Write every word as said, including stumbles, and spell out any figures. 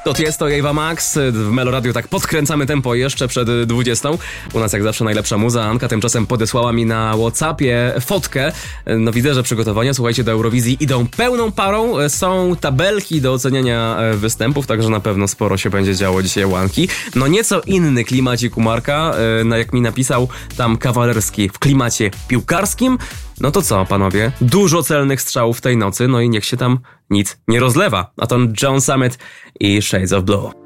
To jest to Ewa Max. W Meloradiu tak podkręcamy tempo jeszcze przed dwudziestą. U nas jak zawsze najlepsza muza. Anka tymczasem podesłała mi na WhatsAppie fotkę. No widzę, że przygotowania, słuchajcie, do Eurowizji idą pełną parą. Są tabelki do oceniania występów, także na pewno sporo się będzie działo dzisiaj u Anki. No nieco inny klimacik u Marka, no jak mi napisał, tam kawalerski w klimacie piłkarskim. No to co, panowie? Dużo celnych strzałów tej nocy, no i niech się tam nic nie rozlewa. A to John Summit i Shades of Blue.